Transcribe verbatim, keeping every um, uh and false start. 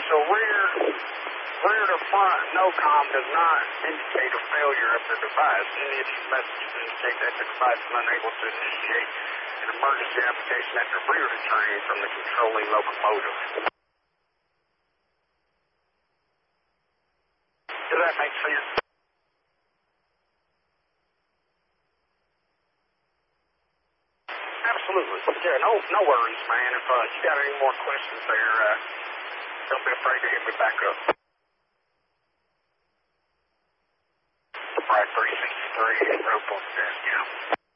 so rear, rear to front, NOCOM does not indicate a failure of the device. Any of these messages indicate that the device is unable to initiate an emergency application after rear returning from the controlling locomotive. Does that make sense? Absolutely. Yeah, no, no worries, man. If uh, you got any more questions there, uh, don't be afraid to hit me back up. Right, three sixty-three, road point, yeah.